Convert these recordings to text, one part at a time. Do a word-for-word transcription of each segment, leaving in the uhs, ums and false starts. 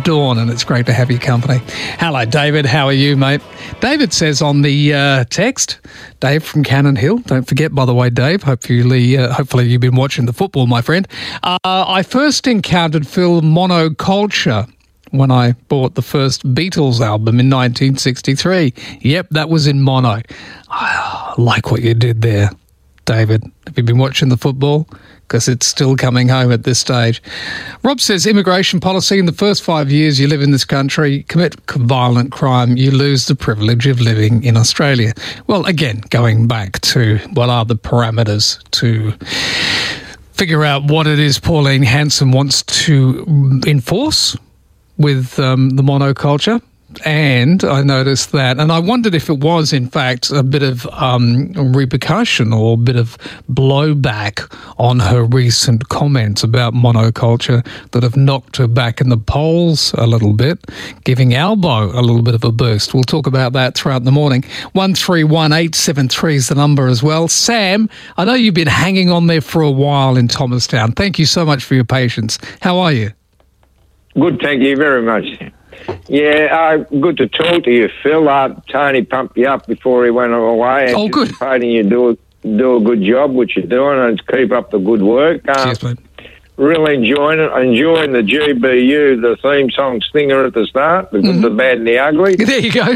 Dawn, and it's great to have your company. Hello, David. How are you, mate? David says on the uh, text, Dave from Cannon Hill. Don't forget, by the way, Dave, hopefully, uh, hopefully you've been watching the football, my friend. Uh, I first encountered Phil Monoculture when I bought the first Beatles album in nineteen sixty-three. Yep, that was in mono. I like what you did there, David. Have you been watching the football? Because it's still coming home at this stage. Rob says, immigration policy, in the first five years you live in this country, commit violent crime, you lose the privilege of living in Australia. Well, again, going back to what are the parameters to figure out what it is Pauline Hanson wants to enforce with um, the monoculture. And I noticed that, and I wondered if it was, in fact, a bit of um, repercussion or a bit of blowback on her recent comments about monoculture that have knocked her back in the polls a little bit, giving Albo a little bit of a boost. We'll talk about that throughout the morning. one three one eight seven three is the number as well. Sam, I know you've been hanging on there for a while in Thomastown. Thank you so much for your patience. How are you? Good, thank you very much. Yeah, uh, good to talk to you, Phil. Uh, Tony pumped you up before he went away. Oh, good. Anticipating you do, do a good job, which you're doing, and keep up the good work. Uh, Cheers, mate. Really enjoying it. Enjoying the G B U, the theme song stinger at the start, the good, Mm-hmm. the bad, and the ugly. There you go.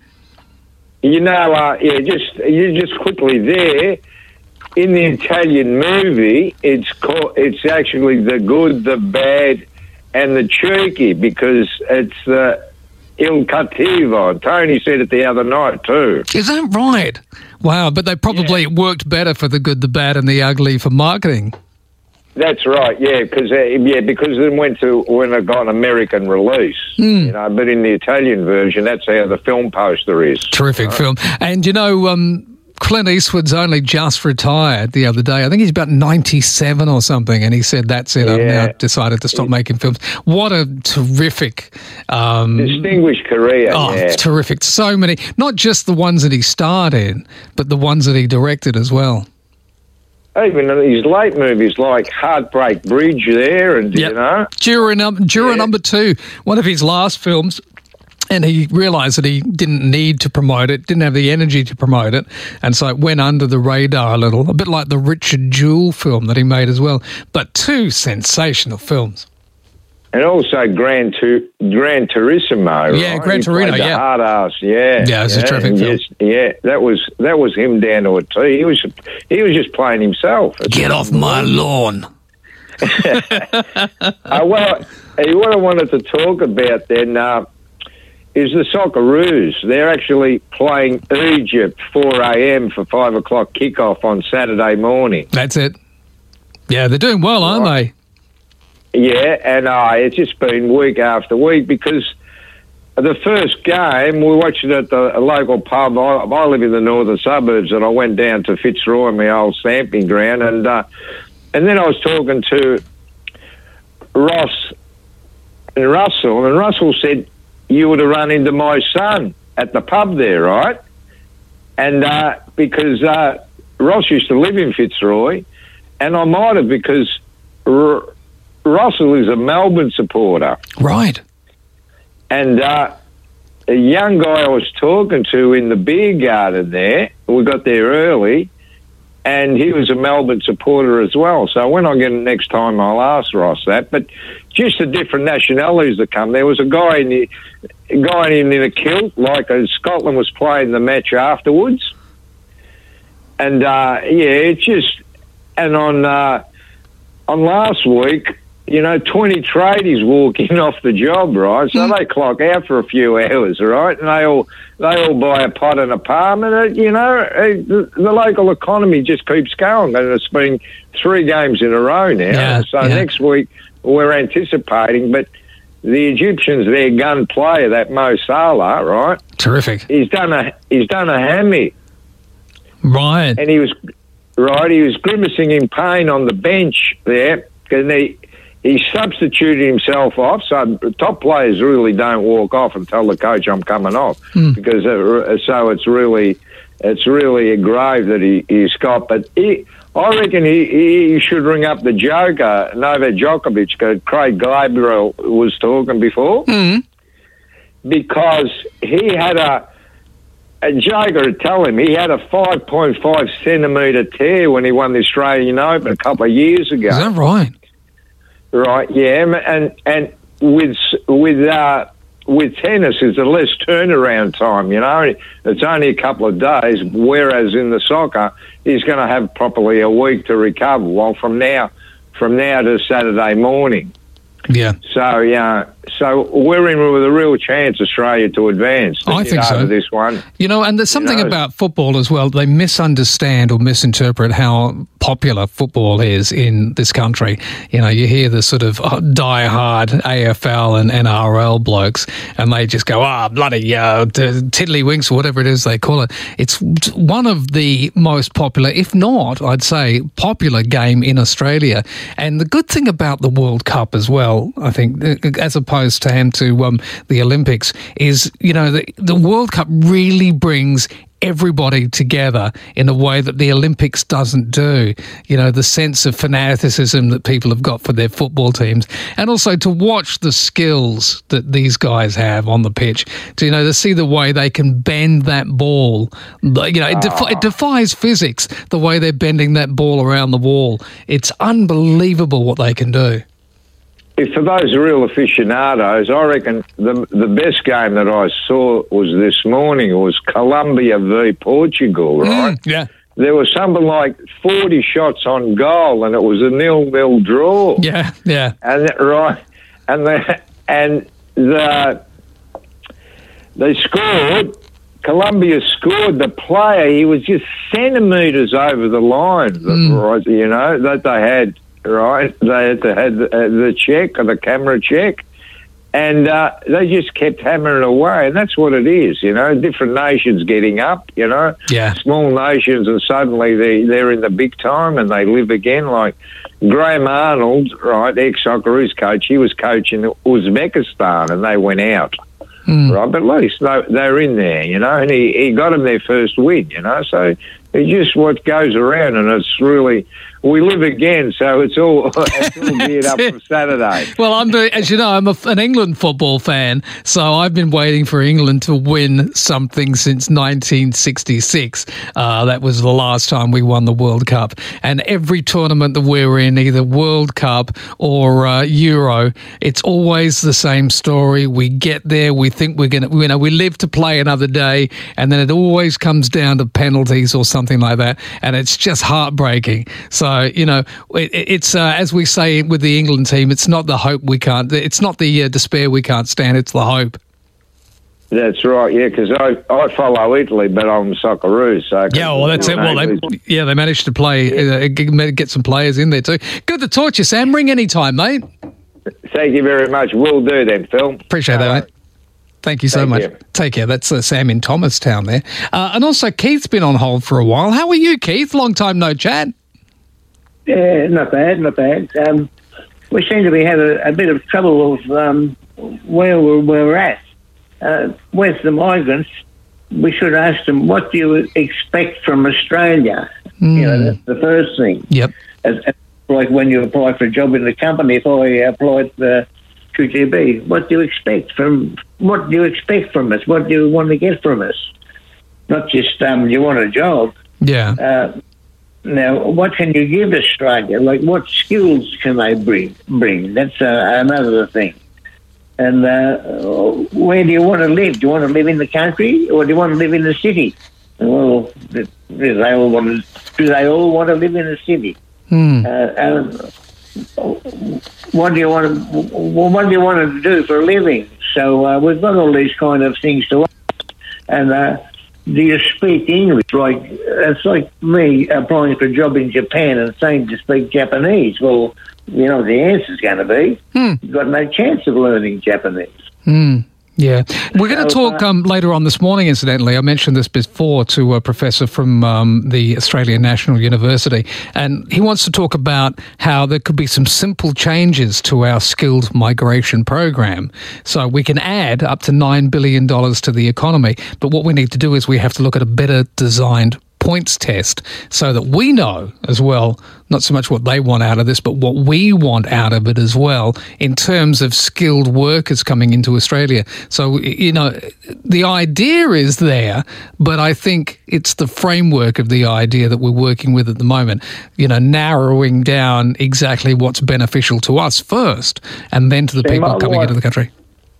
You know, uh, yeah, just you just quickly there. In the Italian movie, it's called. It's actually the good, the bad, and the cheeky, because it's the Il Cattivo. Tony said it the other night too. Is that right? Wow, but they probably Yeah. worked better for the good, the bad and the ugly for marketing. That's right, yeah, because uh, yeah, because it went to when it got an American release, Mm. you know. But in the Italian version, that's how the film poster is. Terrific right? film. And, you know, um, Clint Eastwood's only just retired the other day. I think he's about ninety-seven or something, and he said, that's it, I've Yeah. now decided to stop making films. What a terrific... Um, Distinguished career, oh, yeah. terrific. So many, not just the ones that he starred in, but the ones that he directed as well. Even his late movies like Heartbreak Bridge there, and Yep. you know. Juror, num- Juror Yeah. number two, one of his last films, and he realised that he didn't need to promote it, didn't have the energy to promote it, and so it went under the radar a little, a bit like the Richard Jewell film that he made as well. But two sensational films. And also Gran, tu- Gran Turismo, Yeah, right? Gran He Torino, played the yeah. hard ass, yeah. Yeah, it's a terrific and film. yes, yeah, that was that was him down to a T. He was he was just playing himself. Get off my lawn. Uh, well, hey, what I wanted to talk about then uh, is the Socceroos. They're actually playing Egypt four a.m. for five o'clock kickoff on Saturday morning. That's it. Yeah, they're doing well, aren't Right. they? Yeah, and uh, it's just been week after week because the first game, we watched it at the a local pub. I, I live in the northern suburbs, and I went down to Fitzroy, my old stamping ground, and uh, and then I was talking to Ross and Russell, and Russell said, you would have run into my son at the pub there, right? And uh, because uh, Ross used to live in Fitzroy, and I might have because R- Russell is a Melbourne supporter. Right. And uh, a young guy I was talking to in the beer garden there, we got there early, and he was a Melbourne supporter as well. So when I get it next time, I'll ask Ross that. But just the different nationalities that come. There was a guy in the a guy in, in a kilt, like uh, Scotland was playing the match afterwards. And, uh, yeah, it's just... And on uh, on last week... You know, twenty tradies walking off the job, right? So Mm. they clock out for a few hours, right? And they all they all buy a pot and a palm, and it, you know, it, the, the local economy just keeps going. And it's been three games in a row now. Yeah, so yeah. next week we're anticipating, but the Egyptians, their gun player, that Mo Salah, right? Terrific. He's done a he's done a hammy, Right. and he was right. He was grimacing in pain on the bench there, and he. He substituted himself off, so top players really don't walk off and tell the coach I'm coming off, Mm. because uh, so it's really it's really a grave that he, he's got. But he, I reckon he, he should ring up the Joker, Novak Djokovic, because Craig Gabriel was talking before, Mm. because he had a, a Joker would tell him he had a five point five centimetre tear when he won the Australian Open a couple of years ago. Is that right? Right, yeah, and and with with uh, with tennis, it's a less turnaround time. You know, it's only a couple of days. Whereas in the soccer, he's going to have probably a week to recover. Well, from now, from now to Saturday morning. Yeah. So yeah, so we're in with a real chance, Australia, to advance. To I think so. This one, you know, and there's something you know, about football as well. They misunderstand or misinterpret how popular football is in this country. You know, you hear the sort of uh, die-hard A F L and N R L blokes, and they just go, ah, oh, bloody uh, tiddlywinks or whatever it is they call it. It's one of the most popular, if not, I'd say, popular game in Australia. And the good thing about the World Cup as well, I think, as opposed to and to um, the Olympics, is, you know, the, the World Cup really brings everybody together in a way that the Olympics doesn't do. You know, the sense of fanaticism that people have got for their football teams, and also to watch the skills that these guys have on the pitch, to, you know, to see the way they can bend that ball. You know, it, defi- it defies physics, the way they're bending that ball around the wall. It's unbelievable what they can do. For those real aficionados, I reckon the the best game that I saw was this morning. It was Colombia v Portugal, right? Mm, yeah. There was something like forty shots on goal, and it was a nil-nil draw. Yeah, yeah. And right, and the and the they scored. Colombia scored. The player, he was just centimetres over the line. Mm. Right, you know that they had. Right, they had to have the, uh, the check or the camera check, and uh, they just kept hammering away, and that's what it is, you know. Different nations getting up, you know. Yeah. Small nations, and suddenly they they're in the big time, and they live again. Like Graham Arnold, right, ex-Socceroos coach, he was coaching Uzbekistan, and they went out. Mm. Right, but at least they they're in there, you know, and he, he got them their first win, you know. So it's just what goes around, and it's really. We live again, so it's all it's all geared up for Saturday. Well, I'm as you know, I'm a, an England football fan, so I've been waiting for England to win something since nineteen sixty-six. Uh, that was the last time we won the World Cup, and every tournament that we're in, either World Cup or uh, Euro, it's always the same story. We get there, we think we're going to, you know, we live to play another day, and then it always comes down to penalties or something like that, and it's just heartbreaking. So. So, you know, it, it's, uh, as we say with the England team, it's not the hope we can't, it's not the uh, despair we can't stand, it's the hope. That's right, yeah, because I, I follow Italy, but I'm Socceroos. So yeah, well, that's it. Well, they, yeah, they managed to play, uh, get some players in there too. Good to talk to you, Sam. Ring anytime, mate. Thank you very much. Will do then, Phil. Appreciate that, mate. Thank you so Thank much. You. Take care. That's uh, Sam in Thomastown there. Uh, and also, Keith's been on hold for a while. How are you, Keith? Long time no chat. Yeah, not bad, not bad. Um, we seem to be having a, a bit of trouble of um, where we're, where we're at. Uh, with the migrants, we should ask them, what do you expect from Australia? Mm. You know, that's the first thing. Yep. As, as, like when you apply for a job in the company, if I applied for Q T B, what do you expect from, what do you expect from us? What do you want to get from us? Not just, um, you want a job. Yeah. Uh, Now, what can you give Australia? Like, what skills can they bring? Bring That's uh, another thing. And uh, where do you want to live? Do you want to live in the country, or do you want to live in the city? Well, do they all want to? Do they all want to live in the city? Hmm. Uh, and what do you want to? What do you want to do for a living? So uh, we've got all these kind of things to ask, and. Uh, Do you speak English? Like, it's like me applying for a job in Japan and saying to speak Japanese. Well, you know what the answer's going to be. Hmm. You've got no chance of learning Japanese. Hmm. Yeah. We're going to talk um, later on this morning, incidentally. I mentioned this before to a professor from um, the Australian National University, and he wants to talk about how there could be some simple changes to our skilled migration program. So we can add up to nine billion dollars to the economy, but what we need to do is we have to look at a better designed points test so that we know as well, not so much what they want out of this, but what we want out of it as well in terms of skilled workers coming into Australia. So, you know, the idea is there, but I think it's the framework of the idea that we're working with at the moment, you know, narrowing down exactly what's beneficial to us first and then to the See, people coming wife, into the country.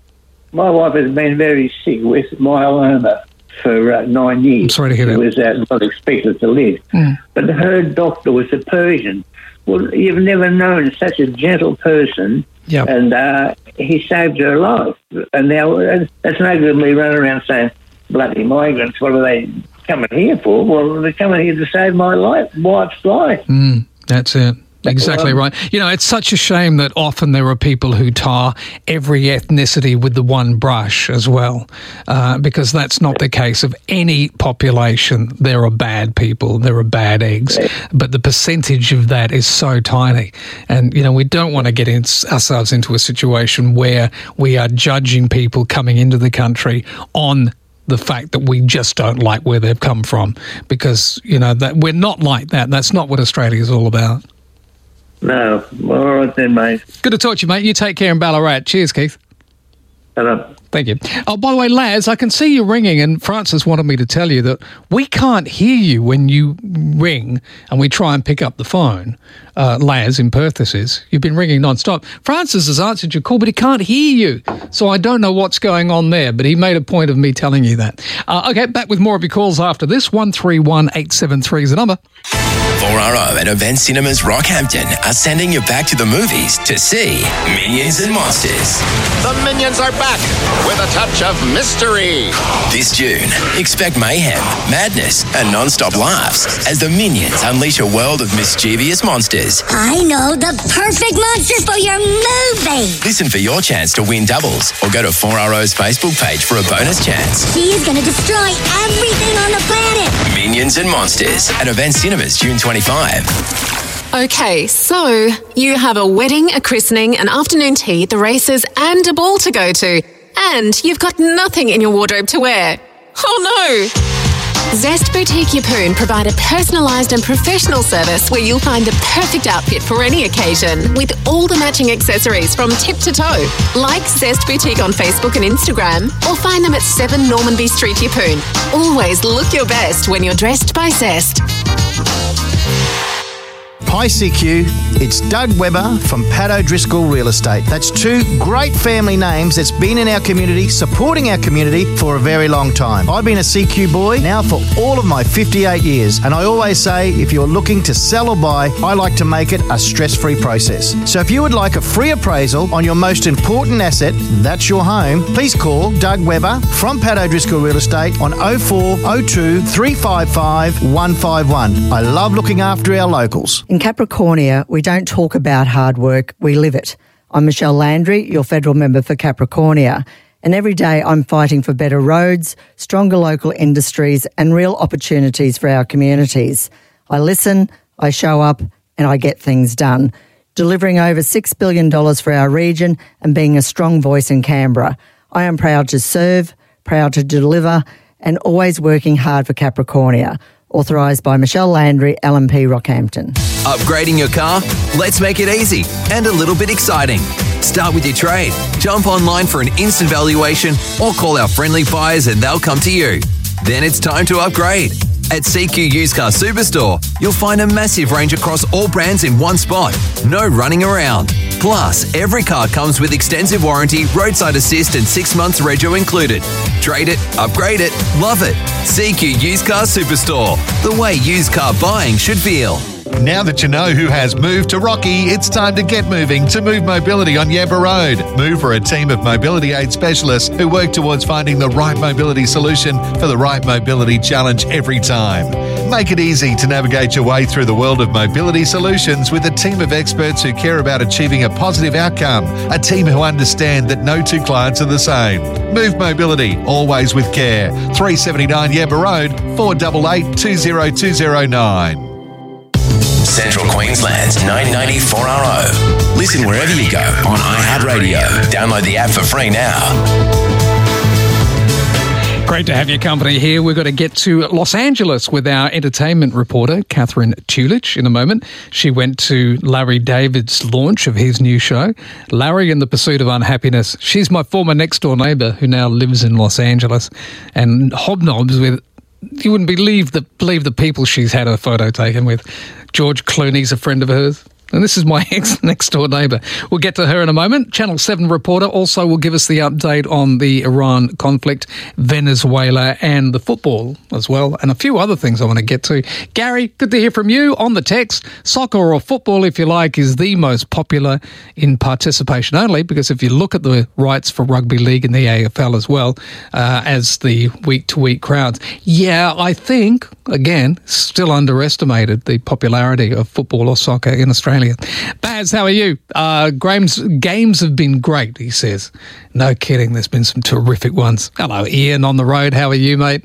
My wife has been very sick with myeloma for uh, nine years. I'm sorry to hear that. She was uh, not expected to live. Mm. But her doctor was a Persian. Well, you've never known such a gentle person, yep. and uh, he saved her life. And now that's no good me running around saying, bloody migrants, what are they coming here for? Well, they're coming here to save my life, wife's life. Mm, that's it. Exactly right. You know, it's such a shame that often there are people who tar every ethnicity with the one brush as well, uh, because that's not the case of any population. There are bad people, there are bad eggs, but the percentage of that is so tiny. And, you know, we don't want to get in, ourselves into a situation where we are judging people coming into the country on the fact that we just don't like where they've come from, because, you know, that we're not like that. That's not what Australia is all about. No. All right then, mate. Good to talk to you, mate. You take care in Ballarat. Cheers, Keith. Hello. Thank you. Oh, by the way, Laz, I can see you ringing, and Francis wanted me to tell you that we can't hear you when you ring and we try and pick up the phone. Uh, Laz, in Perth this is. You've been ringing non-stop. Francis has answered your call, but he can't hear you. So I don't know what's going on there, but he made a point of me telling you that. Uh, okay, back with more of your calls after this. one three one eight seven three is the number. four R O and Event Cinemas Rockhampton are sending you back to the movies to see Minions and Monsters. The Minions are back with a touch of mystery. This June, expect mayhem, madness, and non-stop laughs as the Minions unleash a world of mischievous monsters. I know the perfect monsters for your movie. Listen for your chance to win doubles or go to four R O's Facebook page for a bonus chance. She is going to destroy everything on the planet. Minions and Monsters at Event Cinemas June twenty-fifth. Okay, so you have a wedding, a christening, an afternoon tea, the races, and a ball to go to. And you've got nothing in your wardrobe to wear. Oh no! Zest Boutique Yeppoon provide a personalised and professional service where you'll find the perfect outfit for any occasion with all the matching accessories from tip to toe. Like Zest Boutique on Facebook and Instagram or find them at seven Normanby Street, Yeppoon. Always look your best when you're dressed by Zest. Hi C Q, it's Doug Webber from Pat O'Driscoll Real Estate. That's two great family names that's been in our community, supporting our community for a very long time. I've been a C Q boy now for all of my fifty-eight years, and I always say if you're looking to sell or buy, I like to make it a stress-free process. So if you would like a free appraisal on your most important asset, that's your home, please call Doug Webber from Pat O'Driscoll Real Estate on oh four oh two, three five five, one five one. I love looking after our locals. In Capricornia, we don't talk about hard work, we live it. I'm Michelle Landry, your federal member for Capricornia, and every day I'm fighting for better roads, stronger local industries and real opportunities for our communities. I listen, I show up and I get things done, delivering over six billion dollars for our region and being a strong voice in Canberra. I am proud to serve, proud to deliver and always working hard for Capricornia. Authorised by Michelle Landry, L M P Rockhampton. Upgrading your car? Let's make it easy and a little bit exciting. Start with your trade. Jump online for an instant valuation or call our friendly buyers and they'll come to you. Then it's time to upgrade. At C Q Used Car Superstore, you'll find a massive range across all brands in one spot. No running around. Plus, every car comes with extensive warranty, roadside assist and six months rego included. Trade it, upgrade it, love it. C Q Used Car Superstore. The way used car buying should feel. Now that you know who has moved to Rocky, it's time to get moving to Move Mobility on Yabba Road. Move are a team of mobility aid specialists who work towards finding the right mobility solution for the right mobility challenge every time. Make it easy to navigate your way through the world of mobility solutions with a team of experts who care about achieving a positive outcome. A team who understand that no two clients are the same. Move Mobility, always with care. three seventy-nine Yabba Road, four eight eight, two zero two zero nine. Central Queensland's nine ninety four R O. Listen wherever you go on iHeartRadio. Download the app for free now. Great to have your company here. We've got to get to Los Angeles with our entertainment reporter, Catherine Tulich, in a moment. She went to Larry David's launch of his new show, Larry and the Pursuit of Unhappiness. She's my former next-door neighbour who now lives in Los Angeles and hobnobs with, you wouldn't believe the, believe the people she's had her photo taken with. George Clooney's a friend of hers. And this is my ex-next-door neighbour. We'll get to her in a moment. Channel seven reporter also will give us the update on the Iran conflict, Venezuela and the football as well, and a few other things I want to get to. Gary, good to hear from you on the text. Soccer or football, if you like, is the most popular in participation only, because if you look at the rights for rugby league and the A F L as well uh, as the week-to-week crowds, yeah, I think, again, still underestimated the popularity of football or soccer in Australia. Baz, how are you? Uh, Graham's games have been great, he says. No kidding, there's been some terrific ones. Hello, Ian on the road. How are you, mate?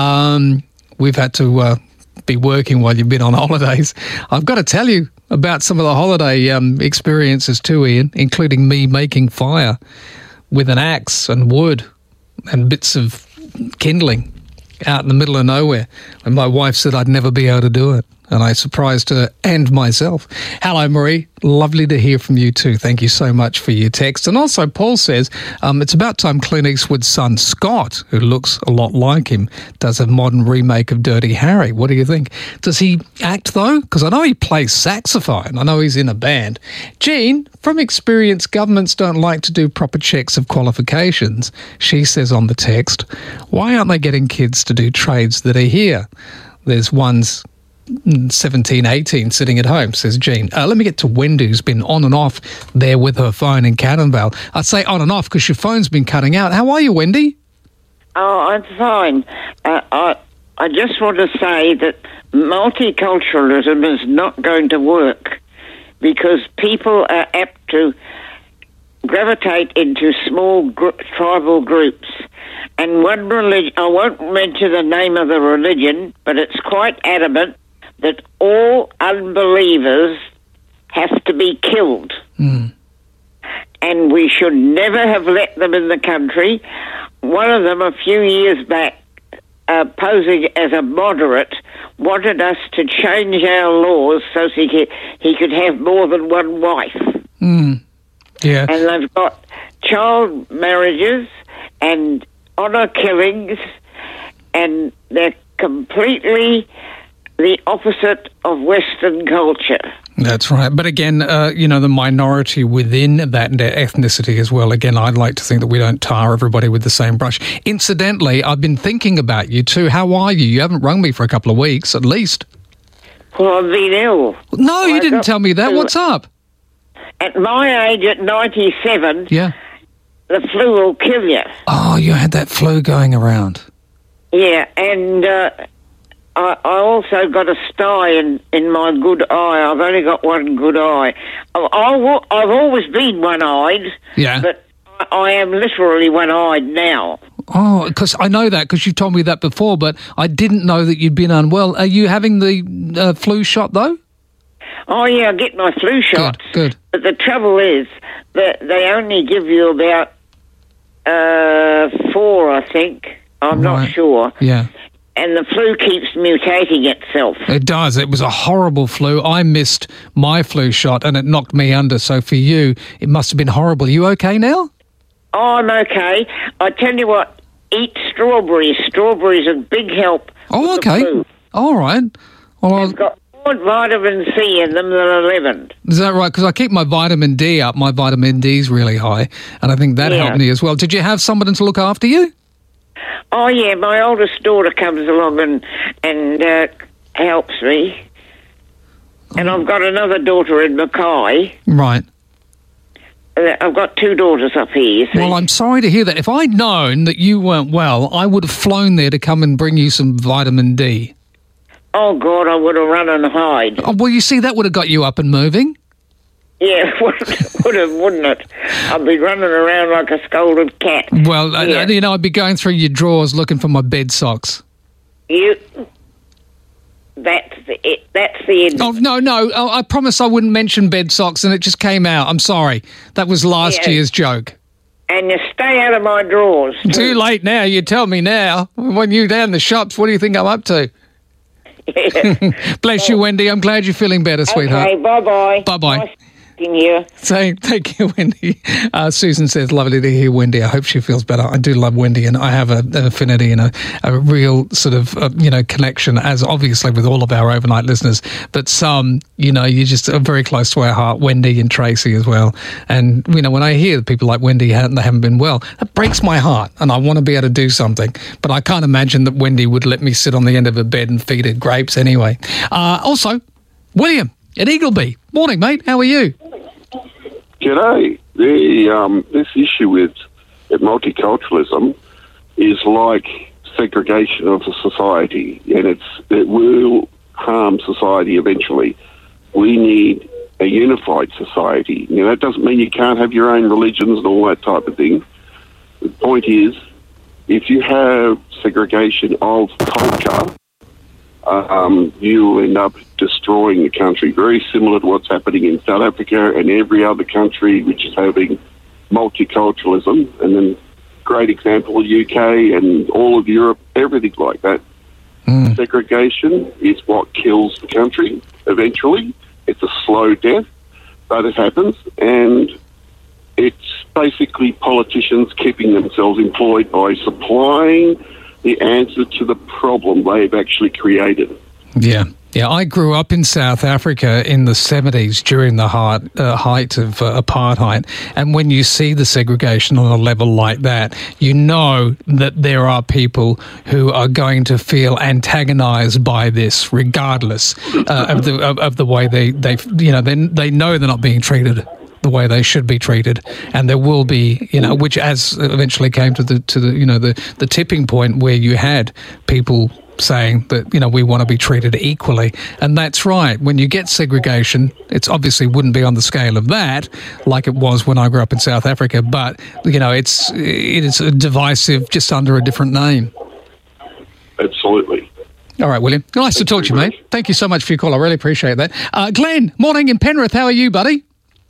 Um, we've had to uh, be working while you've been on holidays. I've got to tell you about some of the holiday um, experiences too, Ian, including me making fire with an axe and wood and bits of kindling out in the middle of nowhere. And my wife said I'd never be able to do it. And I surprised her and myself. Hello, Marie. Lovely to hear from you too. Thank you so much for your text. And also, Paul says, um, it's about time Clint Eastwood's son, Scott, who looks a lot like him, does a modern remake of Dirty Harry. What do you think? Does he act, though? Because I know he plays saxophone. I know he's in a band. Jean, from experience, governments don't like to do proper checks of qualifications. She says on the text, why aren't they getting kids to do trades that are here? There's ones seventeen, eighteen sitting at home, says Jean. Uh, let me get to Wendy, who's been on and off there with her phone in Cannon Vale. I say on and off because your phone's been cutting out. How are you, Wendy? Oh, I'm fine. Uh, I, I just want to say that multiculturalism is not going to work because people are apt to gravitate into small gr- tribal groups. And one religion, I won't mention the name of the religion, but it's quite adamant that all unbelievers have to be killed. Mm. And we should never have let them in the country. One of them, a few years back, uh, posing as a moderate, wanted us to change our laws so he could, he could have more than one wife. Mm. Yeah. And they've got child marriages and honour killings, and they're completely the opposite of Western culture. That's right. But again, uh, you know, the minority within that ethnicity as well. Again, I'd like to think that we don't tar everybody with the same brush. Incidentally, I've been thinking about you too. How are you? You haven't rung me for a couple of weeks, at least. Well, I've been ill. No, you I didn't tell me that. Flu. What's up? At my age, at ninety-seven, yeah, the flu will kill you. Oh, you had that flu going around. Yeah, and uh, I, I also got a sty in, in my good eye. I've only got one good eye. I, I, I've always been one-eyed, yeah, but I, I am literally one-eyed now. Oh, because I know that because you told me that before, but I didn't know that you'd been unwell. Are you having the uh, flu shot, though? Oh, yeah, I get my flu shots. Good, good. But the trouble is that they only give you about uh, four, I think. I'm Right. not sure. Yeah. And the flu keeps mutating itself. It does. It was a horrible flu. I missed my flu shot and it knocked me under. So for you, it must have been horrible. You okay now? Oh, I'm okay. I tell you what, eat strawberries. Strawberries are a big help. Oh, with the okay. flu. All right. Well, I'll... They've got more vitamin C in them than eleven. Is that right? Because I keep my vitamin D up. My vitamin D's really high, and I think that Yeah. helped me as well. Did you have somebody to look after you? Oh, yeah, my oldest daughter comes along and, and uh, helps me. and I've got another daughter in Mackay. Right. Uh, I've got two daughters up here, you see. Well, I'm sorry to hear that. If I'd known that you weren't well, I would have flown there to come and bring you some vitamin D. Oh, God, I would have run and hide. Oh, well, you see, that would have got you up and moving. Yeah, would have, wouldn't it? I'd be running around like a scolded cat. Well, yeah. uh, you know, I'd be going through your drawers looking for my bed socks. You... That's it. That's the end. Oh, no, no. Oh, I promise I wouldn't mention bed socks, and it just came out. I'm sorry. That was last Yeah. year's joke. And you stay out of my drawers. Too, Too late now. You tell me now. When you're down the shops, what do you think I'm up to? Yeah. Bless you, Wendy. I'm glad you're feeling better, sweetheart. Okay, bye-bye. Bye-bye. Nice talking to you. So, thank you, Wendy. Uh, Susan says, lovely to hear Wendy. I hope she feels better. I do love Wendy, and I have a, an affinity and a, a real sort of, uh, you know, connection, as obviously with all of our overnight listeners. But some, you know, you just are very close to our heart, Wendy and Tracy as well. And, you know, when I hear that people like Wendy, haven't, they haven't been well, that breaks my heart, and I want to be able to do something. But I can't imagine that Wendy would let me sit on the end of a bed and feed her grapes anyway. Uh, also, William at Eagleby. Morning, mate. How are you? G'day. The, um, this issue with multiculturalism is like segregation of the society, and it's it will harm society eventually. We need a unified society. You know, that doesn't mean you can't have your own religions and all that type of thing. The point is, if you have segregation of culture, um, you end up destroying the country, very similar to what's happening in South Africa and every other country which is having multiculturalism. And then, great example, U K and all of Europe, everything like that. Mm. Segregation is what kills the country eventually. It's a slow death, but it happens, and it's basically politicians keeping themselves employed by supplying the answer to the problem they've actually created. Yeah. Yeah, I grew up in South Africa in the seventies during the height, uh, height of uh, apartheid. And when you see the segregation on a level like that, you know that there are people who are going to feel antagonized by this, regardless uh, of the of, of the way they, they you know, they, they know they're not being treated the way they should be treated, and there will be, you know, which as eventually came to the to the you know the the tipping point where you had people saying that, you know, we want to be treated equally. And that's right. When you get segregation, it's obviously wouldn't be on the scale of that like it was when I grew up in South Africa, but, you know, it's it is divisive just under a different name. Absolutely. All right, William. Nice to talk to you, mate. Thank you so much for your call. I really appreciate that. Uh, Glenn, morning in Penrith. How are you, buddy?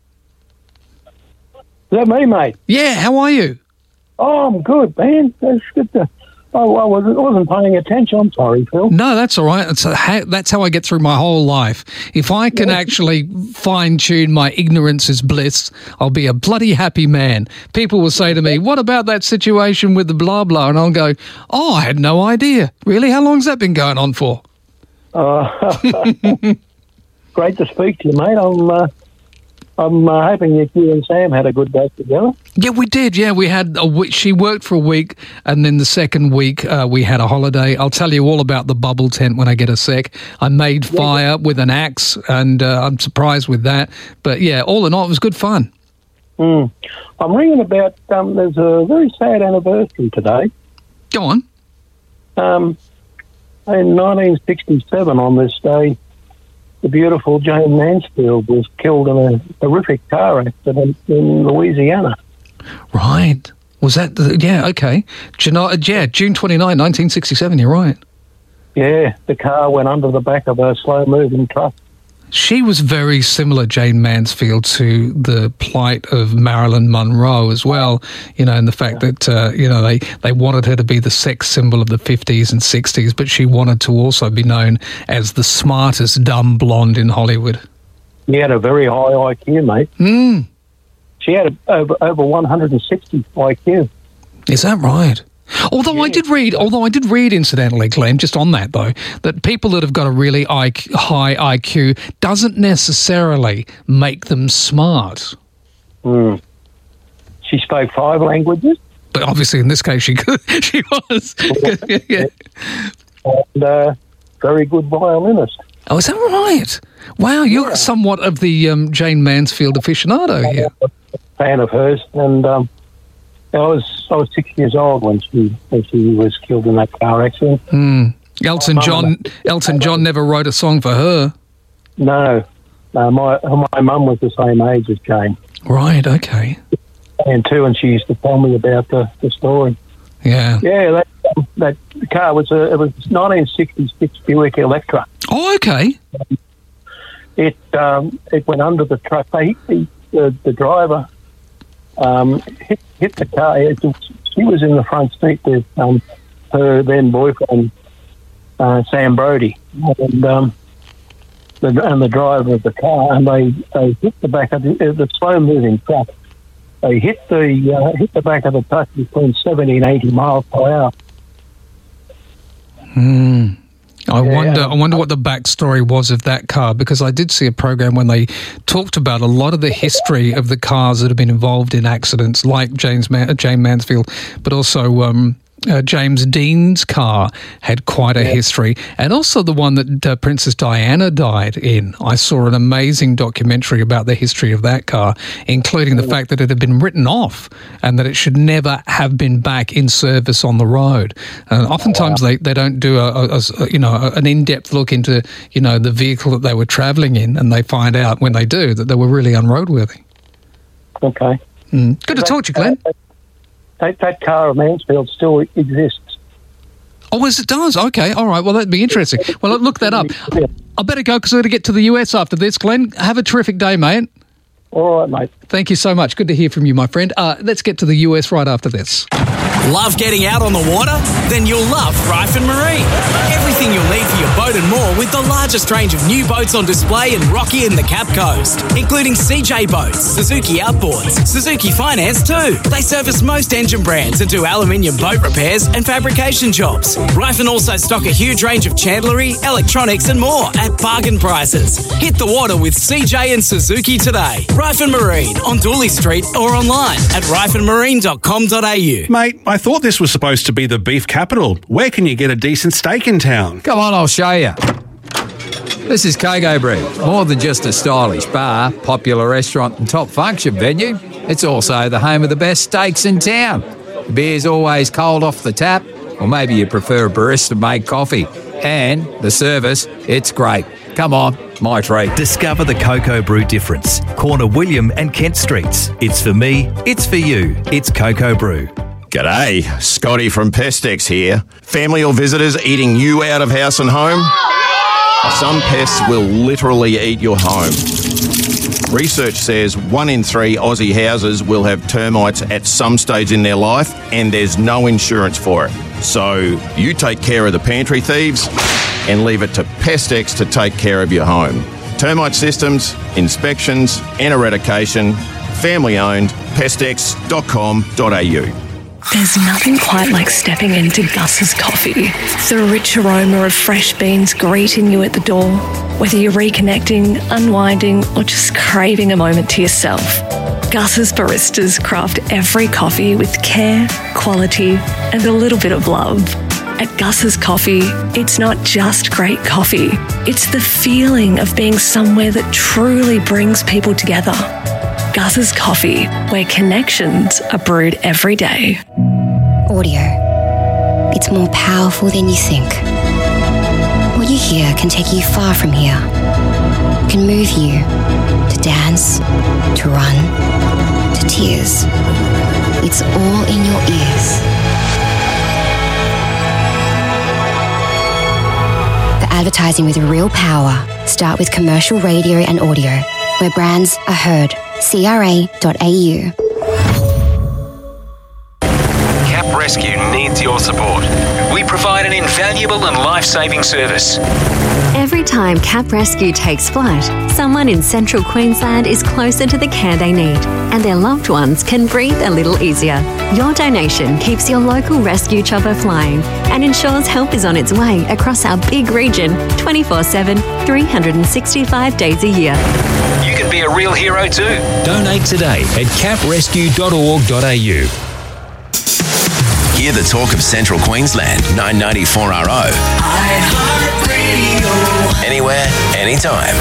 Is that me, mate? Yeah, how are you? Oh, I'm good, man. That's good to... Oh, I wasn't, wasn't paying attention. I'm sorry, Phil. No, that's all right. It's a ha- that's how I get through my whole life. If I can yeah. actually fine-tune my ignorance as bliss, I'll be a bloody happy man. People will say to me, what about that situation with the blah, blah? And I'll go, oh, I had no idea. Really? How long's that been going on for? Uh, great to speak to you, mate. I'm... Uh, I'm uh, hoping that you and Sam had a good day together. Yeah, we did. Yeah, we had a week. She worked for a week, and then the second week uh, we had a holiday. I'll tell you all about the bubble tent when I get a sec. I made fire yeah. with an axe, and uh, I'm surprised with that. But yeah, all in all, it was good fun. Mm. I'm ringing about, um, there's a very sad anniversary today. Go on. Um, in nineteen sixty-seven on this day, the beautiful Jane Mansfield was killed in a horrific car accident in Louisiana. Right. Was that the... Yeah, okay. June, yeah, June twenty-ninth, nineteen sixty-seven, you're right. Yeah, the car went under the back of a slow-moving truck. She was very similar, Jane Mansfield, to the plight of Marilyn Monroe as well, you know, and the fact that, uh, you know, they, they wanted her to be the sex symbol of the fifties and sixties, but she wanted to also be known as the smartest dumb blonde in Hollywood. She had a very high I Q, mate. Mm. She had a, over, over one hundred sixty I Q. Is that right? Although yeah. I did read, although I did read, incidentally, Glenn, just on that though, that people that have got a really I Q, high I Q doesn't necessarily make them smart. Mm. She spoke five languages. But obviously, in this case, she could. She was. yeah. And uh, very good violinist. Oh, is that right? Wow, you're yeah. somewhat of the um, Jane Mansfield aficionado here. I'm a fan of hers, and um, I was I was six years old when she when she was killed in that car accident. Mm. Elton John Elton John never wrote a song for her. No, no. My my mum was the same age as Jane. Right. Okay. And too, and she used to tell me about the, the story. Yeah. Yeah. That um, that car was a it was nineteen sixty-six Buick Electra. Oh, okay. It um, it went under the truck. They the the, the driver um, hit hit the car. It was, she was in the front seat with um, her then boyfriend uh, Sam Brody, and um, the and the driver of the car, and they, they hit the back of the, the slow moving truck. They hit the uh, hit the back of the truck between seventy and eighty miles per hour. Hmm. I Yeah. wonder. I wonder what the backstory was of that car, because I did see a program when they talked about a lot of the history of the cars that have been involved in accidents, like James Man- Jane Mansfield, but also um, uh, James Dean's car had quite a history, and also the one that uh, Princess Diana died in. I saw an amazing documentary about the history of that car, including the fact that it had been written off and that it should never have been back in service on the road. And oftentimes they, they don't do a, a, a you know an in-depth look into you know the vehicle that they were travelling in, and they find out when they do that they were really unroadworthy. Okay. Mm. Good to talk to you, Glenn. That, that car of Mansfield still exists. Oh, yes, it does. Okay, all right. Well, that'd be interesting. Well, look that up. I better go because we're going to get to the U S after this. Glenn, have a terrific day, mate. All right, mate. Thank you so much. Good to hear from you, my friend. Uh, let's get to the U S right after this. Love getting out on the water? Then you'll love Ryford Marine. Everything you'll need for your boat and more with the largest range of new boats on display in Rocky and the Cap Coast, including C J Boats, Suzuki Outboards, Suzuki Finance too. They service most engine brands and do aluminium boat repairs and fabrication jobs. Ryford also stock a huge range of chandlery, electronics and more at bargain prices. Hit the water with C J and Suzuki today. Ryford Marine on Dooley Street or online at ryford marine dot com dot a u. Mate, I thought this was supposed to be the beef capital. Where can you get a decent steak in town? Come on, I'll show you. This is Coco Brew. More than just a stylish bar, popular restaurant and top function venue, it's also the home of the best steaks in town. The beer's always cold off the tap, or maybe you prefer a barista-made coffee. And the service, it's great. Come on, my treat. Discover the Coco Brew difference. Corner William and Kent Streets. It's for me, it's for you. It's Coco Brew. G'day, Scotty from Pestex here. Family or visitors eating you out of house and home? Some pests will literally eat your home. Research says one in three Aussie houses will have termites at some stage in their life, and there's no insurance for it. So you take care of the pantry thieves and leave it to Pestex to take care of your home. Termite systems, inspections and eradication, family owned, pestex dot com dot a u. There's nothing quite like stepping into Gus's Coffee. The rich aroma of fresh beans greeting you at the door. Whether you're reconnecting, unwinding, or just craving a moment to yourself, Gus's baristas craft every coffee with care, quality, and a little bit of love. At Gus's Coffee, it's not just great coffee. It's the feeling of being somewhere that truly brings people together. Gus's Coffee, where connections are brewed every day. Audio. It's more powerful than you think. What you hear can take you far from here. Can move you to dance, to run, to tears. It's all in your ears. For advertising with real power, start with commercial radio and audio, where brands are heard. C R A dot A U. Cap Rescue needs your support. We provide an invaluable and life-saving service. Every time Cap Rescue takes flight, someone in central Queensland is closer to the care they need, and their loved ones can breathe a little easier. Your donation keeps your local rescue chopper flying and ensures help is on its way across our big region twenty-four seven, three hundred sixty-five days a year. You can be a real hero too. Donate today at cap rescue dot org dot a u. Hear the talk of Central Queensland, nine ninety-four R O. iHeartRadio. Anywhere, anytime.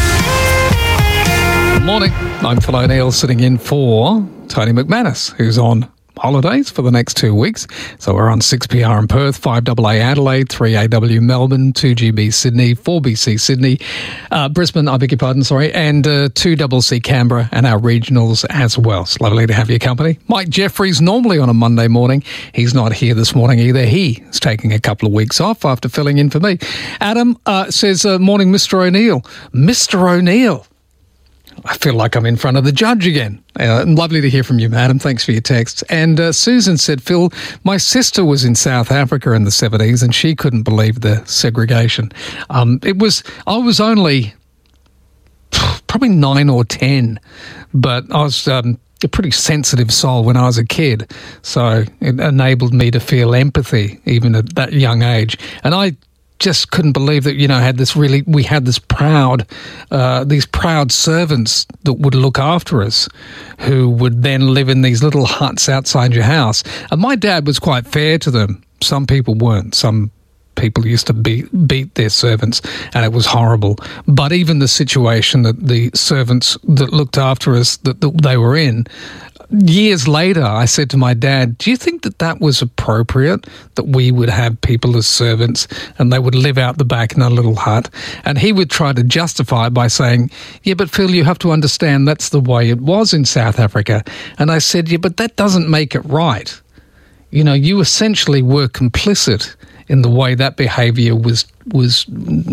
Good morning. I'm Phil O'Neill, sitting in for Tony McManus, who's on holidays for the next two weeks. So we're on six P R in Perth, five A A Adelaide, three A W Melbourne, two G B Sydney, four B C Sydney, uh, Brisbane, I beg your pardon, sorry, and uh, two C C Canberra, and our regionals as well. It's lovely to have your company. Mike Jeffries, normally on a Monday morning. He's not here this morning either. He is taking a couple of weeks off after filling in for me. Adam uh, says, uh, morning, Mister O'Neill. Mister O'Neill. I feel like I'm in front of the judge again. Uh, lovely to hear from you, madam. Thanks for your text. And uh, Susan said, Phil, my sister was in South Africa in the seventies and she couldn't believe the segregation. Um, it was, I was only probably nine or ten, but I was um, a pretty sensitive soul when I was a kid. So it enabled me to feel empathy even at that young age. And I just couldn't believe that, you know, had this really, we had this proud, uh, these proud servants that would look after us, who would then live in these little huts outside your house. And my dad was quite fair to them. Some people weren't. Some people used to beat, beat their servants, and it was horrible. But even the situation that the servants that looked after us, that, that they were in, years later, I said to my dad, do you think that that was appropriate, that we would have people as servants and they would live out the back in a little hut? And he would try to justify it by saying, yeah, but Phil, you have to understand that's the way it was in South Africa. And I said, yeah, but that doesn't make it right. You know, you essentially were complicit in the way that behaviour was was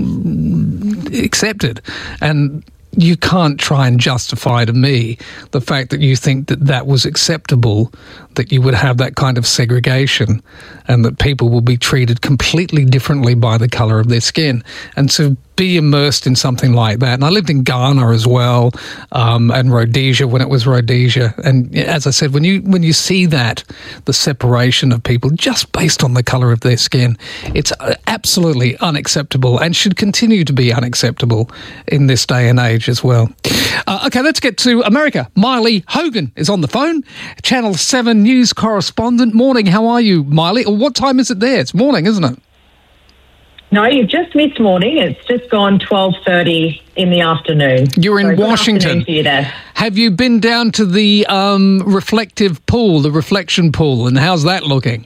accepted. And you can't try and justify to me the fact that you think that that was acceptable, that you would have that kind of segregation and that people will be treated completely differently by the colour of their skin. And to be immersed in something like that. And I lived in Ghana as well, um, and Rhodesia when it was Rhodesia. And as I said, when you when you see that, the separation of people just based on the colour of their skin, it's absolutely unacceptable and should continue to be unacceptable in this day and age as well. Uh, okay, let's get to America. Miley Hogan is on the phone, Channel seven News correspondent. Morning, how are you, Miley? Or what time is it there? It's morning, isn't it? No, you've just missed morning. It's just gone twelve thirty in the afternoon. You're in so Washington. To you there. Have you been down to the um, reflective pool, the reflection pool, and how's that looking?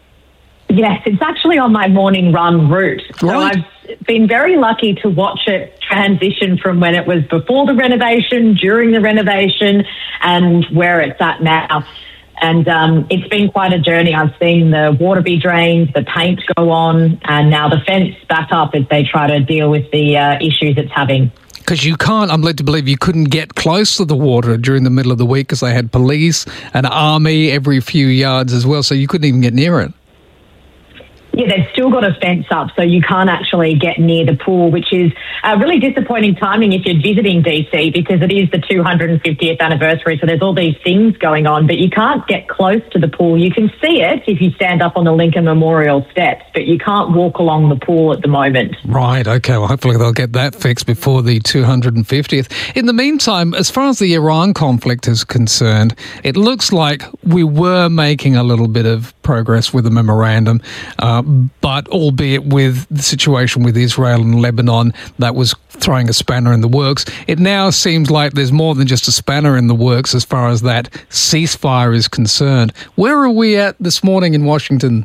Yes, it's actually on my morning run route. So Right. I've been very lucky to watch it transition from when it was before the renovation, during the renovation, and where it's at now. And um, it's been quite a journey. I've seen the water be drained, the paint go on, and now the fence back up as they try to deal with the uh, issues it's having. Because you can't, I'm led to believe you couldn't get close to the water during the middle of the week because they had police and army every few yards as well, so you couldn't even get near it. Yeah, they've still got a fence up, so you can't actually get near the pool, which is uh, really disappointing timing if you're visiting D C because it is the two hundred fiftieth anniversary, so there's all these things going on, but you can't get close to the pool. You can see it if you stand up on the Lincoln Memorial steps, but you can't walk along the pool at the moment. Right, okay, well, hopefully they'll get that fixed before the two hundred fiftieth. In the meantime, as far as the Iran conflict is concerned, it looks like we were making a little bit of progress with the memorandum, uh, but albeit with the situation with Israel and Lebanon, that was throwing a spanner in the works. It now seems like there's more than just a spanner in the works as far as that ceasefire is concerned. Where are we at this morning in Washington?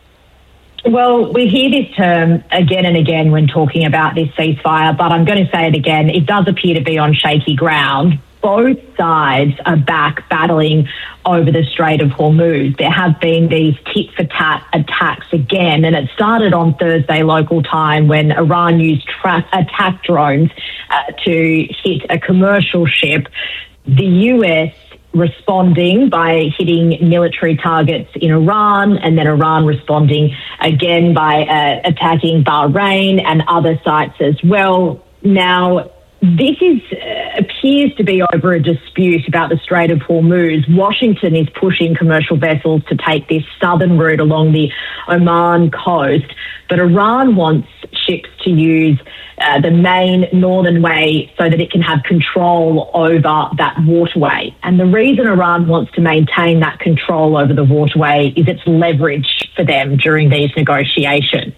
Well, we hear this term again and again when talking about this ceasefire, but I'm going to say it again. It does appear to be on shaky ground. Both sides are back battling over the Strait of Hormuz. There have been these tit-for-tat attacks again, and it started on Thursday local time when Iran used tra- attack drones uh, to hit a commercial ship. The U S responding by hitting military targets in Iran, and then Iran responding again by uh, attacking Bahrain and other sites as well. Now, this is uh, appears to be over a dispute about the Strait of Hormuz. Washington is pushing commercial vessels to take this southern route along the Oman coast, but Iran wants ships to use uh, the main northern way so that it can have control over that waterway. And the reason Iran wants to maintain that control over the waterway is it's leverage for them during these negotiations.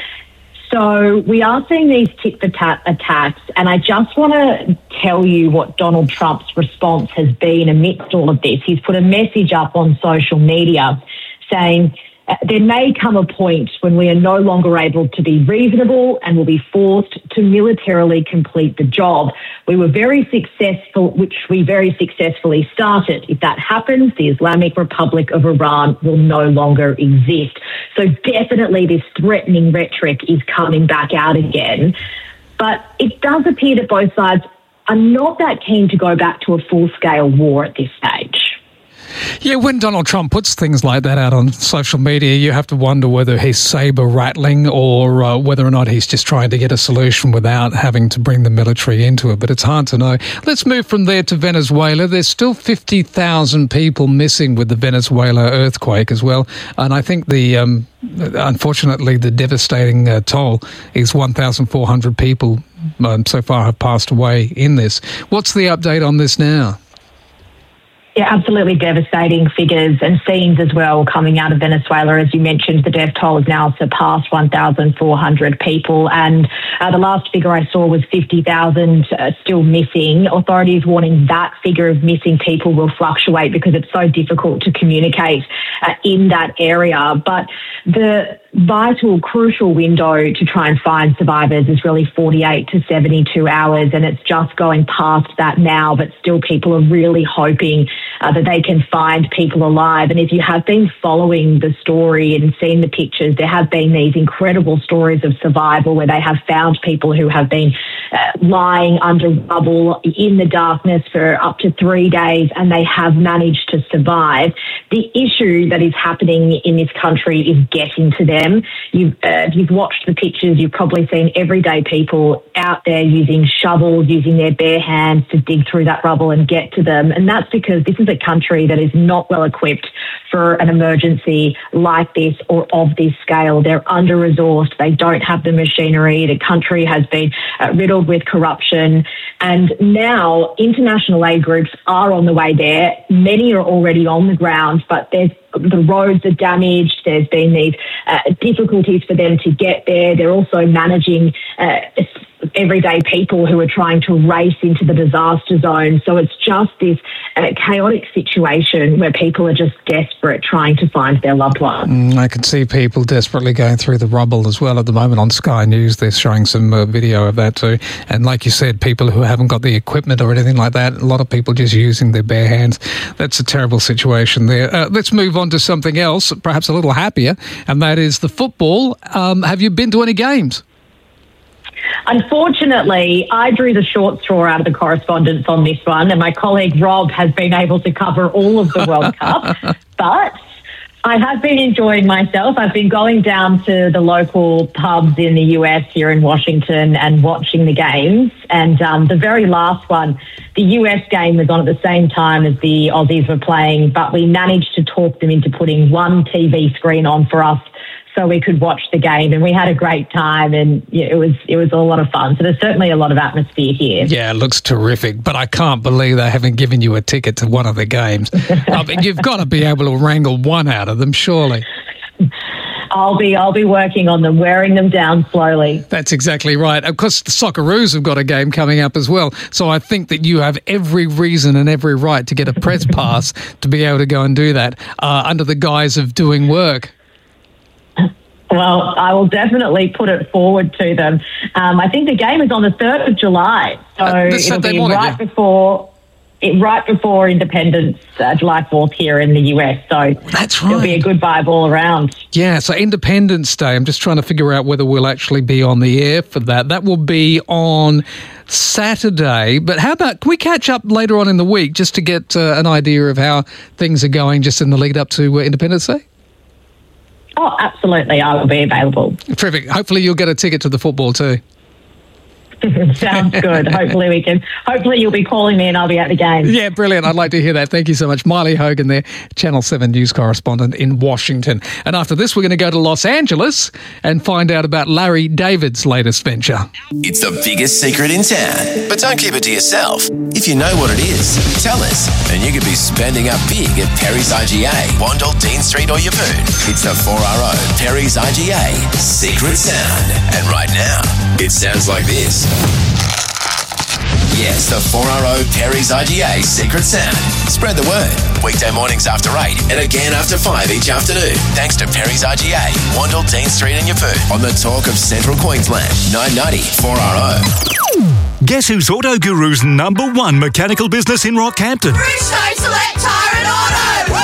So we are seeing these tit-for-tat attacks, and I just want to tell you what Donald Trump's response has been amidst all of this. He's put a message up on social media saying, there may come a point when we are no longer able to be reasonable and will be forced to militarily complete the job. We were very successful, which we very successfully started. If that happens, the Islamic Republic of Iran will no longer exist. So definitely this threatening rhetoric is coming back out again. But it does appear that both sides are not that keen to go back to a full-scale war at this stage. Yeah, when Donald Trump puts things like that out on social media, you have to wonder whether he's saber rattling or uh, whether or not he's just trying to get a solution without having to bring the military into it. But it's hard to know. Let's move from there to Venezuela. There's still fifty thousand people missing with the Venezuela earthquake as well. And I think the, um, unfortunately, the devastating uh, toll is one thousand four hundred people um, so far have passed away in this. What's the update on this now? Yeah, absolutely devastating figures and scenes as well coming out of Venezuela. As you mentioned, the death toll has now surpassed one thousand four hundred people. And uh, the last figure I saw was fifty thousand uh, still missing. Authorities warning that figure of missing people will fluctuate because it's so difficult to communicate uh, in that area. But the vital, crucial window to try and find survivors is really forty-eight to seventy-two hours. And it's just going past that now, but still people are really hoping Uh, that they can find people alive. And if you have been following the story and seen the pictures, there have been these incredible stories of survival where they have found people who have been uh, lying under rubble in the darkness for up to three days and they have managed to survive. The issue that is happening in this country is getting to them. You've, uh, if you've watched the pictures, you've probably seen everyday people out there using shovels, using their bare hands to dig through that rubble and get to them. And that's because this is a country that is not well equipped for an emergency like this or of this scale. They're under-resourced. They don't have the machinery. The country has been uh, riddled with corruption. And now international aid groups are on the way there. Many are already on the ground, but there's the roads are damaged. There's been these uh, difficulties for them to get there. They're also managing uh, everyday people who are trying to race into the disaster zone. So it's just this uh, chaotic situation where people are just desperate trying to find their loved ones. Mm, I can see people desperately going through the rubble as well at the moment on Sky News. They're showing some uh, video of that too. And like you said, people who haven't got the equipment or anything like that, a lot of people just using their bare hands. That's a terrible situation there. Uh, let's move on to something else, perhaps a little happier, and that is the football. Um, have you been to any games? Unfortunately, I drew the short straw out of the correspondence on this one, and my colleague Rob has been able to cover all of the World Cup. But I have been enjoying myself. I've been going down to the local pubs in the U S here in Washington and watching the games. And um, the very last one, the U S game was on at the same time as the Aussies were playing, but we managed to talk them into putting one T V screen on for us so we could watch the game, and we had a great time, and yeah, it was it was a lot of fun. So there's certainly a lot of atmosphere here. Yeah, it looks terrific, but I can't believe they haven't given you a ticket to one of the games. I mean, you've got to be able to wrangle one out of them, surely. I'll be I'll be working on them, wearing them down slowly. That's exactly right. Of course, the Socceroos have got a game coming up as well, so I think that you have every reason and every right to get a press pass to be able to go and do that uh, under the guise of doing work. Well, I will definitely put it forward to them. Um, I think the game is on the third of July, so uh, it'll be morning, right yeah. before it, right before Independence, uh, July fourth here in the U S. So that's right. It'll be a good vibe all around. Yeah, so Independence Day. I'm just trying to figure out whether we'll actually be on the air for that. That will be on Saturday. But how about, can we catch up later on in the week just to get uh, an idea of how things are going just in the lead up to uh, Independence Day? Oh, absolutely. I will be available. Terrific. Hopefully you'll get a ticket to the football too. Sounds good. Hopefully we can. Hopefully you'll be calling me and I'll be at the game. Yeah, brilliant. I'd like to hear that. Thank you so much. Miley Hogan there, Channel seven News correspondent in Washington. And after this, we're going to go to Los Angeles and find out about Larry David's latest venture. It's the biggest secret in town. But don't keep it to yourself. If you know what it is, tell us. And you could be spending up big at Perry's I G A, Wandle, Dean Street or Yeppoon. It's the four R O Perry's I G A Secret Sound. And right now, it sounds like this. Yes, the four R O Perry's I G A Secret Sound. Spread the word. Weekday mornings after eight and again after five each afternoon. Thanks to Perry's I G A, Wandle, Dean Street and Yeppoon. On the talk of Central Queensland, nine ninety four R O. Guess who's Auto Guru's number one mechanical business in Rockhampton? Bridgestone Select Tyre and Auto!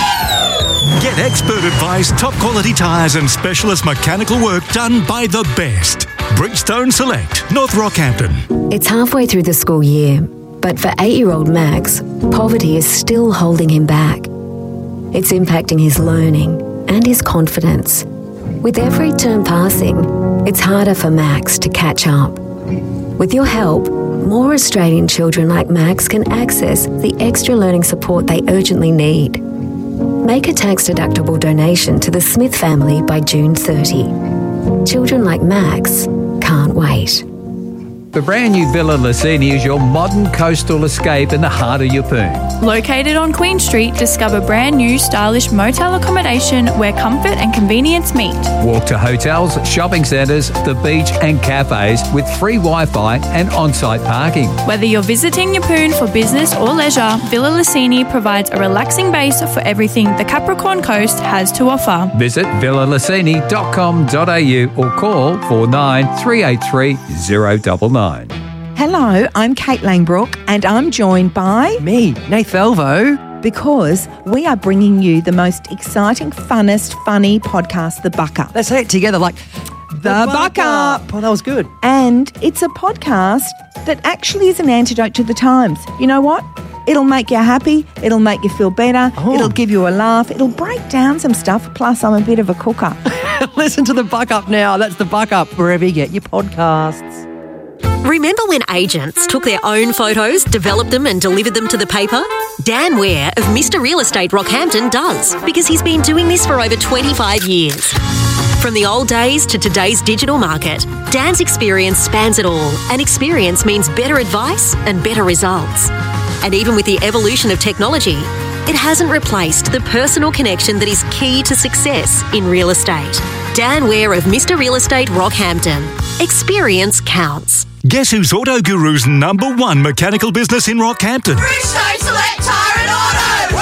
Woo! Get expert advice, top quality tyres and specialist mechanical work done by the best. Bridgestone Select, North Rockhampton. It's halfway through the school year, but for eight-year-old Max, poverty is still holding him back. It's impacting his learning and his confidence. With every term passing, it's harder for Max to catch up. With your help, more Australian children like Max can access the extra learning support they urgently need. Make a tax-deductible donation to the Smith family by June thirtieth. Children like Max can't wait. The brand new Villa Lucini is your modern coastal escape in the heart of Yeppoon. Located on Queen Street, discover brand new stylish motel accommodation where comfort and convenience meet. Walk to hotels, shopping centres, the beach and cafes with free Wi-Fi and on-site parking. Whether you're visiting Yeppoon for business or leisure, Villa Lucini provides a relaxing base for everything the Capricorn Coast has to offer. Visit villa lucini dot com dot a u or call four nine three eight three zero nine nine. Hello, I'm Kate Langbrook and I'm joined by... Me, Nath Velvo. Because we are bringing you the most exciting, funnest, funny podcast, The Buck Up. Let's say it together like... The, the Buck, Buck Up. Up. Oh, that was good. And it's a podcast that actually is an antidote to the times. You know what? It'll make you happy. It'll make you feel better. Oh. It'll give you a laugh. It'll break down some stuff. Plus, I'm a bit of a cooker. Listen to The Buck Up now. That's The Buck Up, wherever you get your podcasts. Remember when agents took their own photos, developed them and delivered them to the paper? Dan Ware of Mister Real Estate Rockhampton does, because he's been doing this for over twenty-five years. From the old days to today's digital market, Dan's experience spans it all, and experience means better advice and better results. And even with the evolution of technology, it hasn't replaced the personal connection that is key to success in real estate. Dan Ware of Mister Real Estate Rockhampton. Experience counts. Guess who's Auto Guru's number one mechanical business in Rockhampton? Bridgestone Select Tyre and Auto!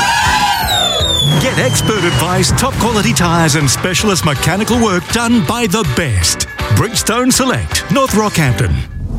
Woo! Get expert advice, top quality tyres and specialist mechanical work done by the best. Bridgestone Select, North Rockhampton.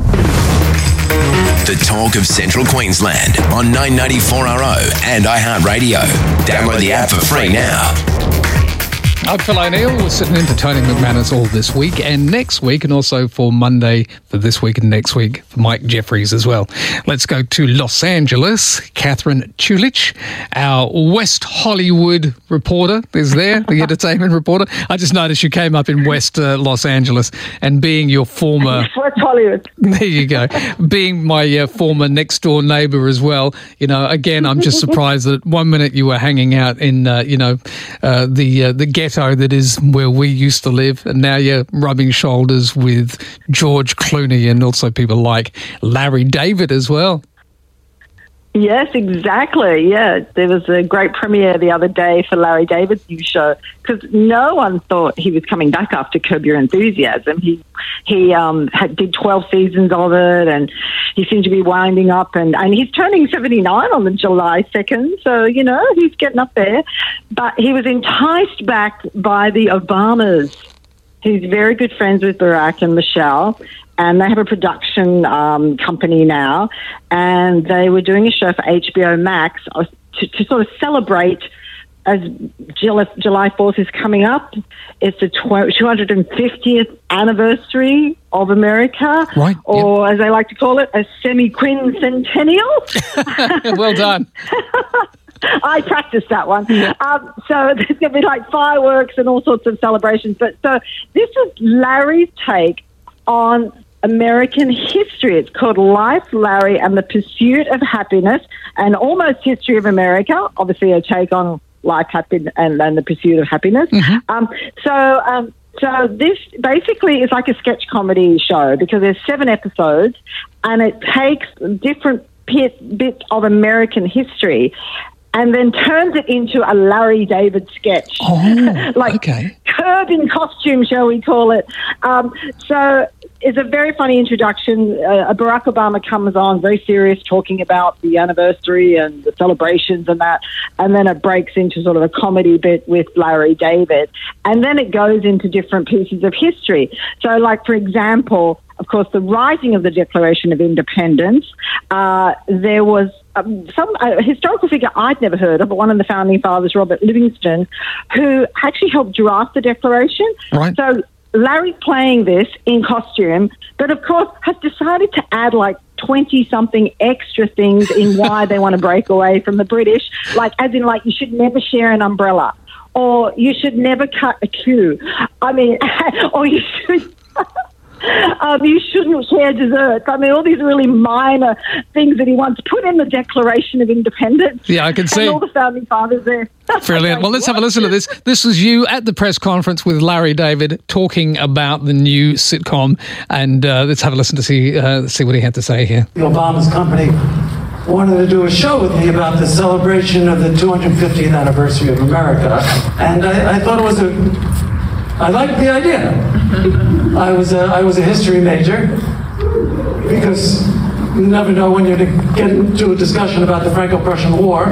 The talk of Central Queensland on nine ninety four R O and iHeartRadio. Download the app for free now. I'm Phil O'Neill. We're sitting in for Tony McManus all this week and next week, and also for Monday for this week and next week for Mike Jeffries as well. Let's go to Los Angeles. Catherine Chulich, our West Hollywood reporter, is there, the entertainment reporter. I just noticed you came up in West uh, Los Angeles, and being your former... West Hollywood. There you go. Being my uh, former next-door neighbour as well, you know, again, I'm just surprised that one minute you were hanging out in, uh, you know, uh, the uh, the ghetto that is where we used to live, and now you're rubbing shoulders with George Clooney and also people like Larry David as well. Yes, exactly. Yeah, there was a great premiere the other day for Larry David's new show, because no one thought he was coming back after Curb Your Enthusiasm. He he um, had, did twelve seasons of it, and he seemed to be winding up, and, and he's turning seventy-nine on the July second, so, you know, he's getting up there. But he was enticed back by the Obamas. He's very good friends with Barack and Michelle, and they have a production um, company now, and they were doing a show for H B O Max to, to sort of celebrate as July fourth is coming up. It's the two hundred fiftieth anniversary of America, right? Or yep. as they like to call it, a semi-quincentennial. Well done. I practiced that one. Yeah. Um, so there's going to be like fireworks and all sorts of celebrations. But so this is Larry's take on American history. It's called Life, Larry, and the Pursuit of Happiness, and Almost History of America, obviously a take on Life, Happy, and, and the Pursuit of Happiness. Mm-hmm. Um, so... Um, So this basically is like a sketch comedy show because there's seven episodes and it takes different bit, bits of American history and then turns it into a Larry David sketch. Oh, like okay. Curb in costume, shall we call it. Um, so it's a very funny introduction. Uh, Barack Obama comes on, very serious, talking about the anniversary and the celebrations and that, and then it breaks into sort of a comedy bit with Larry David, and then it goes into different pieces of history. So, like, for example, of course, the writing of the Declaration of Independence, uh, there was um, some uh, historical figure I'd never heard of, but one of the founding fathers, Robert Livingston, who actually helped draft the Declaration. Right. So Larry's playing this in costume, but of course has decided to add like twenty-something extra things in why they want to break away from the British, like as in like you should never share an umbrella or you should never cut a queue. I mean, or you should... Um, you shouldn't share desserts. I mean, all these really minor things that he wants put in the Declaration of Independence. Yeah, I can see. And all the founding fathers there. Brilliant. Well, let's have a listen to this. This was you at the press conference with Larry David talking about the new sitcom, and uh, let's have a listen to see uh, see what he had to say here. The Obama's company wanted to do a show with me about the celebration of the two hundred fiftieth anniversary of America, and I, I thought it was a... I liked the idea. I was a, I was a history major because you never know when you're going to get into a discussion about the Franco-Prussian War.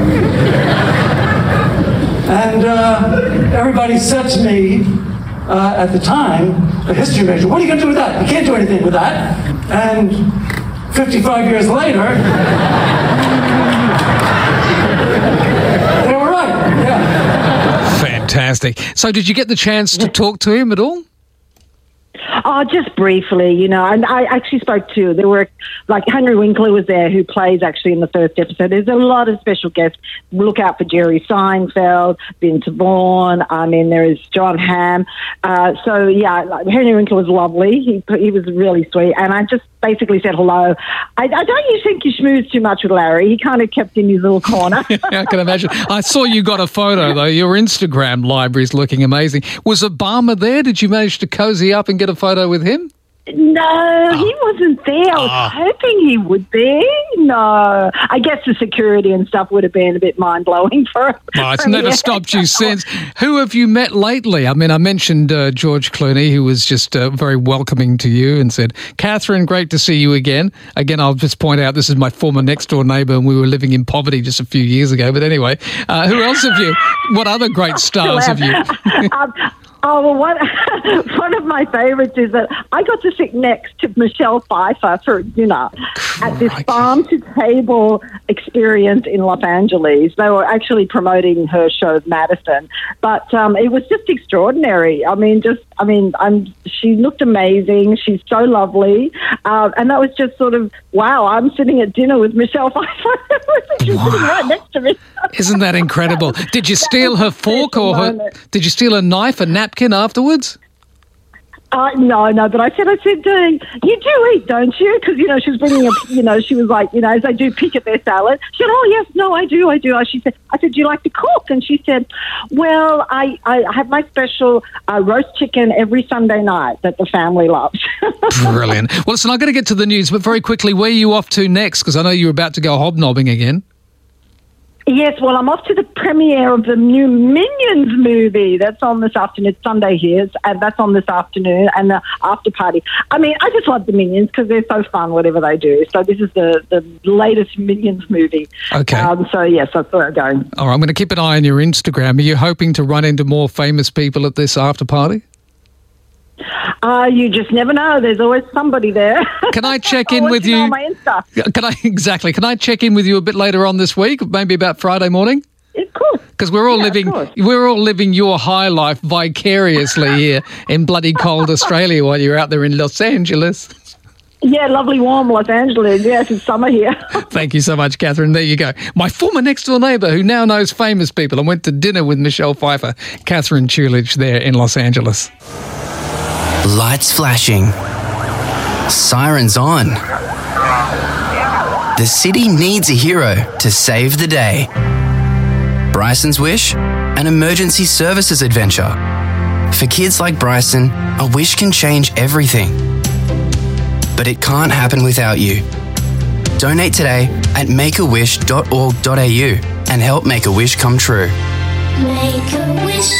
And uh, everybody said to me uh, at the time, a history major, what are you going to do with that? You can't do anything with that. And fifty-five years later, they were right, yeah. Fantastic. So did you get the chance to talk to him at all? Oh, just briefly, you know, and I actually spoke to, there were, like, Henry Winkler was there, who plays actually in the first episode. There's a lot of special guests. Look out for Jerry Seinfeld, Vince Vaughn, I mean, there is John Hamm. Uh, so, yeah, like, Henry Winkler was lovely. He he was really sweet. And I just basically said hello. I, I don't you think you schmoozed too much with Larry. He kind of kept in his little corner. Yeah, I can imagine. I saw you got a photo, though. Your Instagram library is looking amazing. Was Obama there? Did you manage to cozy up and get a photo with him? No, oh. he wasn't there. I was oh. hoping he would be. No. I guess the security and stuff would have been a bit mind-blowing for him. Oh, it's never stopped you since. Who have you met lately? I mean, I mentioned uh, George Clooney, who was just uh, very welcoming to you and said, Catherine, great to see you again. Again, I'll just point out, this is my former next-door neighbour and we were living in poverty just a few years ago. But anyway, uh, who else have you? What other great stars have you? um, Oh, well, one, one of my favourites is that I got to sit next to Michelle Pfeiffer for dinner at this farm-to-table experience in Los Angeles. They were actually promoting her show, Madison. But um, it was just extraordinary. I mean, just, I mean, I'm, she looked amazing. She's so lovely. Uh, and that was just sort of, wow, I'm sitting at dinner with Michelle Pfeiffer. She's wow. sitting right next to me. Isn't that incredible? Did you steal her fork or her, did you steal a knife, a napkin afterwards? Uh, no, no, but I said, I said, uh, you do eat, don't you? Because, you know, she was bringing a, you know, she was like, you know, as they do pick at their salad. She said, oh, yes, no, I do, I do. She said, I said, do you like to cook? And she said, well, I, I have my special uh, roast chicken every Sunday night that the family loves. Brilliant. Well, listen, I've got to get to the news, but very quickly, where are you off to next? Because I know you're about to go hobnobbing again. Yes, well, I'm off to the premiere of the new Minions movie. That's on this afternoon. It's Sunday here, and that's on this afternoon, and the after party. I mean, I just love the Minions because they're so fun, whatever they do. So this is the, the latest Minions movie. Okay. Um, so, yes, that's where I'm going. All right, I'm going to keep an eye on your Instagram. Are you hoping to run into more famous people at this after party? Uh, you just never know. There's always somebody there. Can I check in with you? On my Insta. Can I exactly? Can I check in with you a bit later on this week? Maybe about Friday morning. Of course. Because we're all yeah, living, we're all living your high life vicariously here in bloody cold Australia while you're out there in Los Angeles. Yeah, lovely warm Los Angeles. Yes, it's summer here. Thank you so much, Catherine. There you go. My former next-door neighbour who now knows famous people and went to dinner with Michelle Pfeiffer, Catherine Chulich there in Los Angeles. Lights flashing. Sirens on. The city needs a hero to save the day. Bryson's Wish, an emergency services adventure. For kids like Bryson, a wish can change everything. But it can't happen without you. Donate today at make a wish dot org dot a u and help make a wish come true. Make a wish.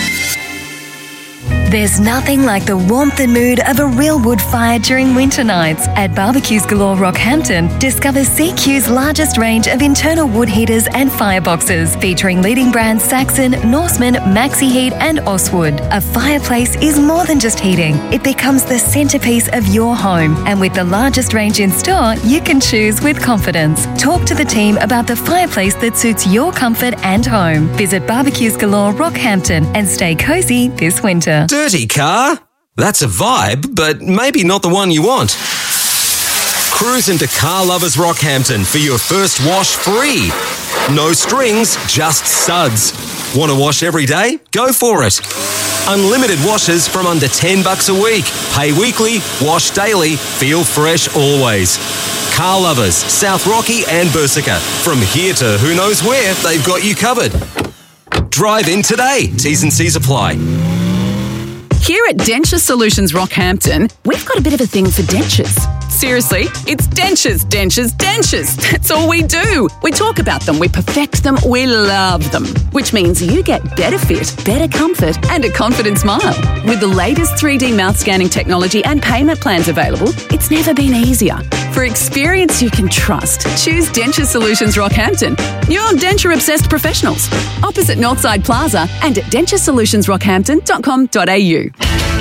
There's nothing like the warmth and mood of a real wood fire during winter nights. At Barbecues Galore Rockhampton, discover C Q's largest range of internal wood heaters and fireboxes, featuring leading brands Saxon, Norseman, Maxi Heat and Oswood. A fireplace is more than just heating. It becomes the centrepiece of your home. And with the largest range in store, you can choose with confidence. Talk to the team about the fireplace that suits your comfort and home. Visit Barbecues Galore Rockhampton and stay cosy this winter. Dirty car? That's a vibe, but maybe not the one you want. Cruise into Car Lovers Rockhampton for your first wash free. No strings, just suds. Want to wash every day? Go for it. Unlimited washes from under ten bucks a week. Pay weekly, wash daily, feel fresh always. Car Lovers, South Rocky and Bersica. From here to who knows where, they've got you covered. Drive in today. T's and C's apply. Here at Denture Solutions Rockhampton, we've got a bit of a thing for dentures. Seriously, it's dentures, dentures, dentures. That's all we do. We talk about them, we perfect them, we love them. Which means you get better fit, better comfort, and a confident smile. With the latest three D mouth scanning technology and payment plans available, it's never been easier. For experience you can trust, choose Denture Solutions Rockhampton. Your denture-obsessed professionals. Opposite Northside Plaza and at denture solutions rockhampton dot com dot a u.